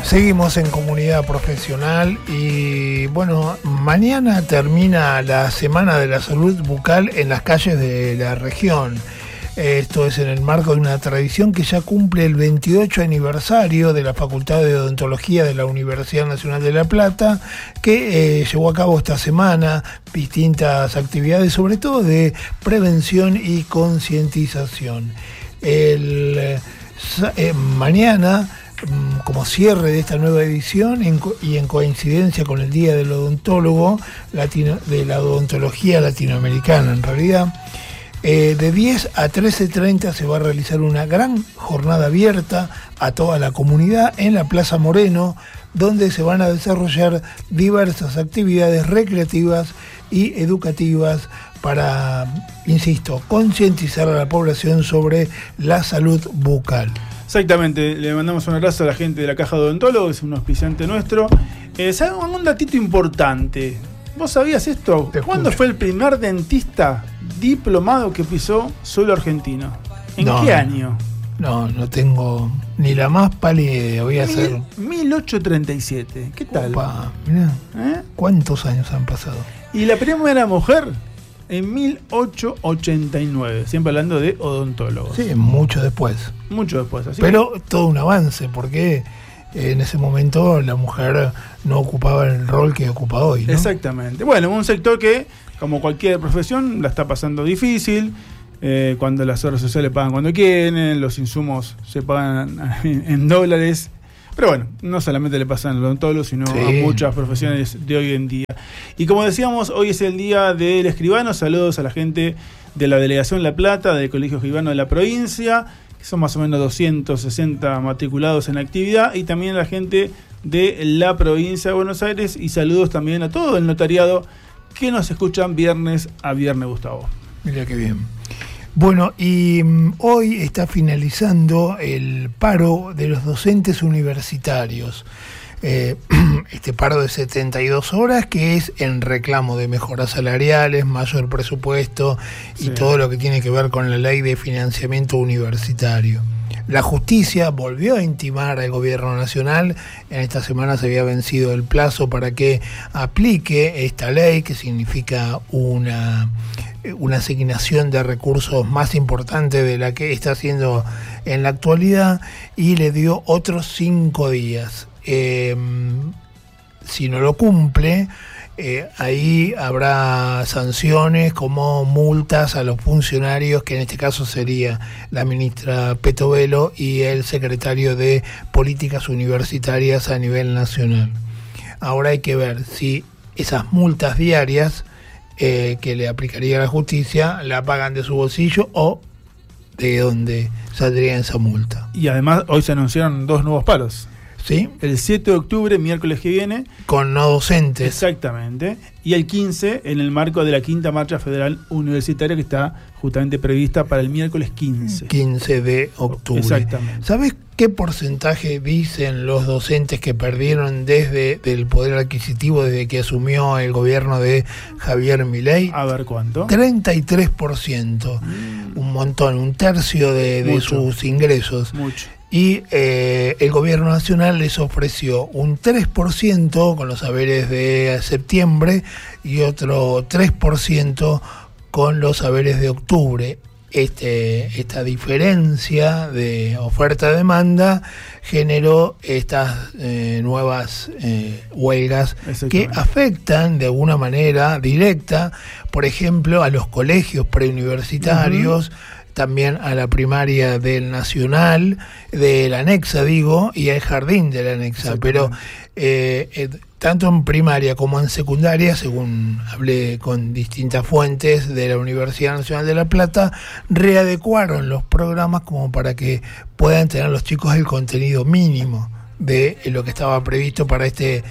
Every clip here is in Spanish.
Seguimos en Comunidad Profesional y bueno, mañana termina la Semana de la Salud Bucal en las calles de la región. Esto es en el marco de una tradición que ya cumple el 28 aniversario de la Facultad de Odontología de la Universidad Nacional de La Plata, que llevó a cabo esta semana distintas actividades, sobre todo de prevención y concientización. Mañana, como cierre de esta nueva edición y en coincidencia con el Día del Odontólogo, de la odontología latinoamericana en realidad, de 10 a 13:30 se va a realizar una gran jornada abierta a toda la comunidad en la Plaza Moreno, donde se van a desarrollar diversas actividades recreativas y educativas para, insisto, concientizar a la población sobre la salud bucal. Exactamente, le mandamos un abrazo a la gente de la Caja de Odontólogos, es un auspiciante nuestro. ¿Saben un datito importante? ¿Vos sabías esto? ¿Cuándo fue el primer dentista diplomado que pisó suelo argentino? ¿En qué año? No tengo ni la más pálida idea. Voy a hacer 1837. ¿Qué tal? Opa, mirá, ¿cuántos años han pasado? Y la primera mujer en 1889. Siempre hablando de odontólogos. Sí, mucho después. Así. Pero todo un avance, porque en ese momento la mujer no ocupaba el rol que ocupa hoy, ¿no? Exactamente. Bueno, un sector que, como cualquier profesión, la está pasando difícil. Cuando las obras sociales pagan cuando quieren, los insumos se pagan en dólares. Pero bueno, no solamente le pasa al odontólogo, sino a muchas profesiones de hoy en día. Y como decíamos, hoy es el día del escribano. Saludos a la gente de la Delegación La Plata, del Colegio Escribano de la provincia, que son más o menos 260 matriculados en actividad, y también a la gente de la provincia de Buenos Aires, y saludos también a todo el notariado que nos escuchan viernes a viernes, Gustavo. Mira qué bien. Bueno, y hoy está finalizando el paro de los docentes universitarios. Este paro de 72 horas, que es en reclamo de mejoras salariales, mayor presupuesto y todo lo que tiene que ver con la ley de financiamiento universitario. La justicia volvió a intimar al gobierno nacional. En esta semana se había vencido el plazo para que aplique esta ley, que significa una asignación de recursos más importante de la que está haciendo en la actualidad, y le dio otros 5 días. Si no lo cumple, ahí habrá sanciones como multas a los funcionarios, que en este caso sería la ministra Petovelo y el secretario de Políticas Universitarias a nivel nacional. Ahora hay que ver si esas multas diarias que le aplicaría la justicia la pagan de su bolsillo o de dónde saldría esa multa. Y además hoy se anunciaron 2 nuevos paros. ¿Sí? El 7 de octubre, miércoles que viene. Con no docentes. Exactamente. Y el 15, en el marco de la 5ª Marcha Federal Universitaria, que está justamente prevista para el miércoles 15. 15 de octubre. Exactamente. ¿Sabes qué porcentaje dicen los docentes que perdieron desde el poder adquisitivo desde que asumió el gobierno de Javier Milei? A ver, ¿cuánto? 33%. Un montón, un tercio de sus ingresos. Mucho. Y el gobierno nacional les ofreció un 3% con los haberes de septiembre y otro 3% con los saberes de octubre. Esta diferencia de oferta-demanda generó estas nuevas huelgas que afectan de alguna manera directa, por ejemplo, a los colegios preuniversitarios, también a la primaria del Nacional, de la Anexa, y al jardín de la Anexa. Pero tanto en primaria como en secundaria, según hablé con distintas fuentes de la Universidad Nacional de La Plata, readecuaron los programas como para que puedan tener los chicos el contenido mínimo de lo que estaba previsto para este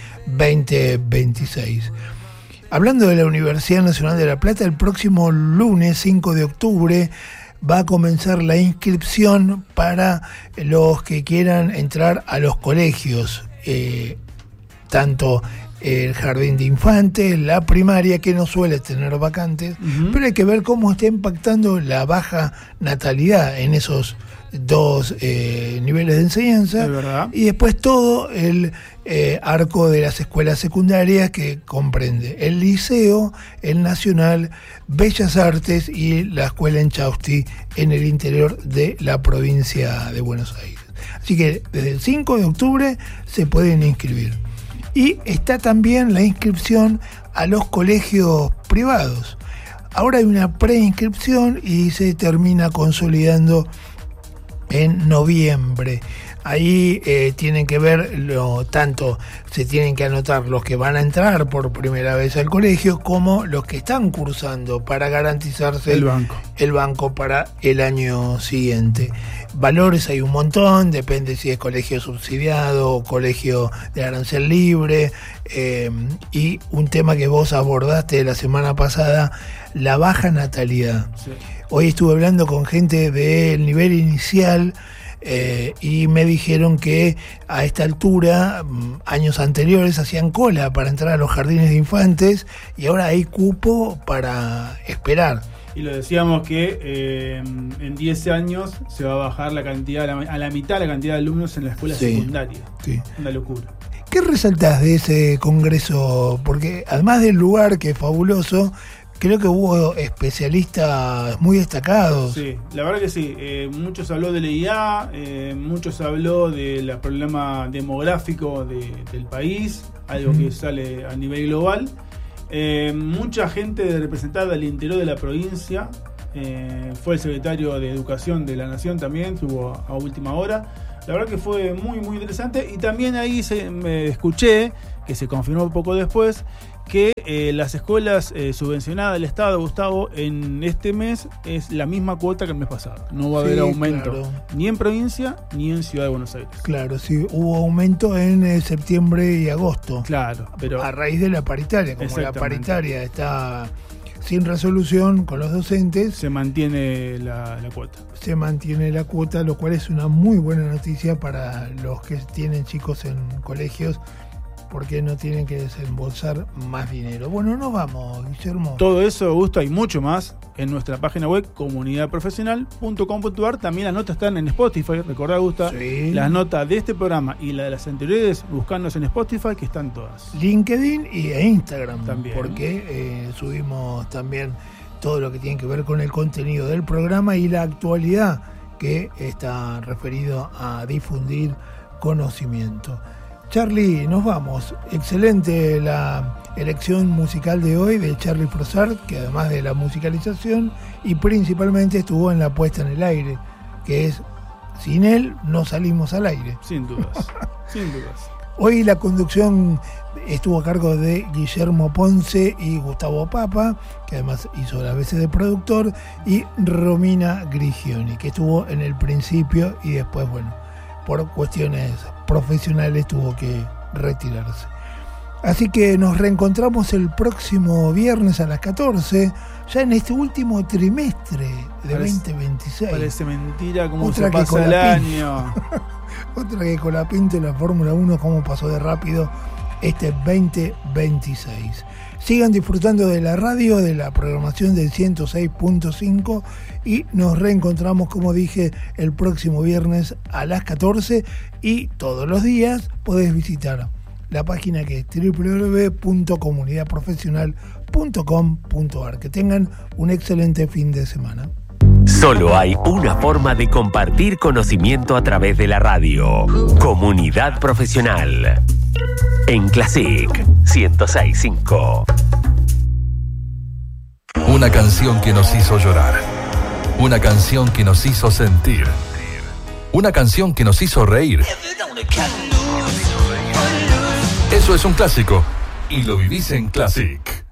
2026. Hablando de la Universidad Nacional de La Plata, el próximo lunes 5 de octubre va a comenzar la inscripción para los que quieran entrar a los colegios, tanto el jardín de infantes, la primaria, que no suele tener vacantes, pero hay que ver cómo está impactando la baja natalidad en esos dos niveles de enseñanza, y después todo el arco de las escuelas secundarias, que comprende el liceo, el Nacional, Bellas Artes y la escuela en Chausti, en el interior de la provincia de Buenos Aires. Así que desde el 5 de octubre se pueden inscribir. Y está también la inscripción a los colegios privados. Ahora hay una preinscripción y se termina consolidando en noviembre. Ahí tienen que ver, tanto se tienen que anotar los que van a entrar por primera vez al colegio como los que están cursando, para garantizarse el banco para el año siguiente. Valores hay un montón, depende si es colegio subsidiado o colegio de arancel libre, y un tema que vos abordaste la semana pasada, la baja natalidad. Sí. Hoy estuve hablando con gente del nivel inicial y me dijeron que a esta altura, años anteriores, hacían cola para entrar a los jardines de infantes y ahora hay cupo para esperar. Y lo decíamos que en 10 años se va a bajar la cantidad, a la mitad la cantidad de alumnos en la escuela secundaria. Sí. Una locura. ¿Qué resaltás de ese congreso? Porque además del lugar, que es fabuloso, creo que hubo especialistas muy destacados. Sí, la verdad que sí. Muchos habló de la IA, muchos habló del problema demográfico del país, algo que sale a nivel global. Mucha gente representada del interior de la provincia. Fue el secretario de Educación de la Nación también, estuvo a última hora. La verdad que fue muy, muy interesante. Y también ahí me escuché, que se confirmó poco después, que las escuelas subvencionadas del Estado, Gustavo, en este mes es la misma cuota que el mes pasado. No va a haber aumento, ni en provincia ni en Ciudad de Buenos Aires. Claro, sí, hubo aumento en septiembre y agosto. Claro, pero a raíz de la paritaria, como la paritaria está sin resolución con los docentes, se mantiene la cuota. Se mantiene la cuota, lo cual es una muy buena noticia para los que tienen chicos en colegios, porque no tienen que desembolsar más dinero. Bueno, nos vamos, Guillermo. Todo eso, Augusto, hay mucho más en nuestra página web, comunidadprofesional.com.ar. También las notas están en Spotify. Recordá, Augusto, las notas de este programa y la de las anteriores, buscarnos en Spotify, que están todas. LinkedIn e Instagram también, porque subimos también todo lo que tiene que ver con el contenido del programa y la actualidad, que está referido a difundir conocimiento. Charlie, nos vamos. Excelente la elección musical de hoy de Charlie Frossard, que además de la musicalización y principalmente estuvo en la puesta en el aire, que es, sin él no salimos al aire. Sin dudas, sin dudas. Hoy la conducción estuvo a cargo de Guillermo Ponce y Gustavo Papa, que además hizo las veces de productor, y Romina Grigioni, que estuvo en el principio y después, bueno, por cuestiones profesionales tuvo que retirarse. Así que nos reencontramos el próximo viernes a las 14, ya en este último trimestre de 2026. Parece mentira cómo se pasa el año. Otra que con la pinta de la Fórmula 1, cómo pasó de rápido este 2026. Sigan disfrutando de la radio, de la programación del 106.5 y nos reencontramos, como dije, el próximo viernes a las 14, y todos los días podés visitar la página, que es www.comunidadprofesional.com.ar. Que tengan un excelente fin de semana. Solo hay una forma de compartir conocimiento a través de la radio. Comunidad Profesional. En Classic 106.5. Una canción que nos hizo llorar. Una canción que nos hizo sentir. Una canción que nos hizo reír. Eso es un clásico y lo vivís en Classic.